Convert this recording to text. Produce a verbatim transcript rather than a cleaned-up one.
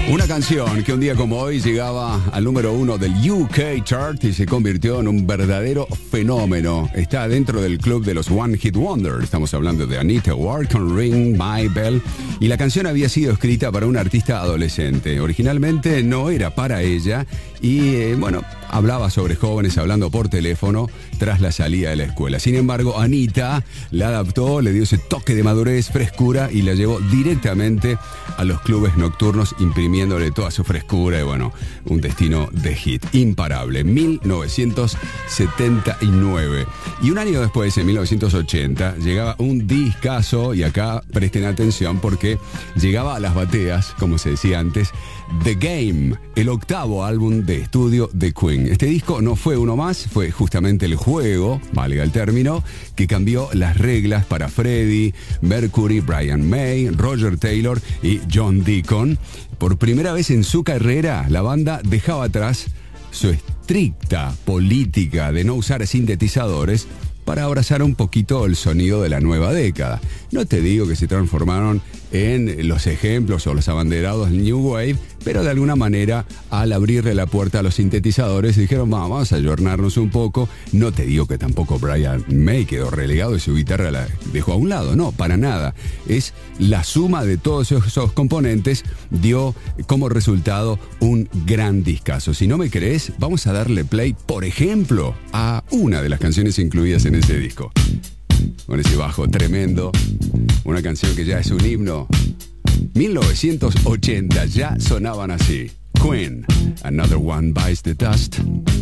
Una canción que un día como hoy llegaba al número uno del U K Chart y se convirtió en un verdadero fenómeno. Está dentro del club de los One Hit Wonder. Estamos hablando de Anita Ward con Ring My Bell. Y la canción había sido escrita para un artista adolescente. Originalmente no era para ella y, eh, bueno, hablaba sobre jóvenes hablando por teléfono tras la salida de la escuela. Sin embargo, Anita la adaptó, le dio ese toque de madurez, frescura y la llevó directamente a los clubes nocturnos, imprimiéndole toda su frescura y, bueno, un destino de hit imparable. mil novecientos setenta y nueve. Y un año después, en mil novecientos ochenta, llegaba un discazo, y acá presten atención porque llegaba a las bateas, como se decía antes, The Game, el octavo álbum de estudio de Queen. Este disco no fue uno más, fue justamente el juego, valga el término, que cambió las reglas para Freddie Mercury, Brian May, Roger Taylor y John Deacon. Por primera vez en su carrera, la banda dejaba atrás su estricta política de no usar sintetizadores para abrazar un poquito el sonido de la nueva década. No te digo que se transformaron en los ejemplos o los abanderados del New Wave, pero de alguna manera, al abrirle la puerta a los sintetizadores, dijeron, vamos a ayornarnos un poco. No te digo que tampoco Brian May quedó relegado y su guitarra la dejó a un lado, no, para nada. Es la suma de todos esos componentes dio como resultado un gran discazo. Si no me crees, vamos a darle play, por ejemplo, a una de las canciones incluidas en ese disco. Con ese bajo tremendo, una canción que ya es un himno. mil novecientos ochenta ya sonaban así. Queen, Another One Bites the Dust.